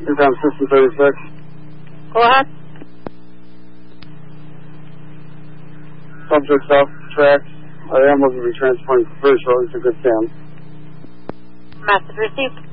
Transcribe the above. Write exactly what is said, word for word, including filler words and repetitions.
Inbound System thirty-six. Go ahead. Subject's off tracks. I am looking to be transporting for first, so it's a good stand. Message received.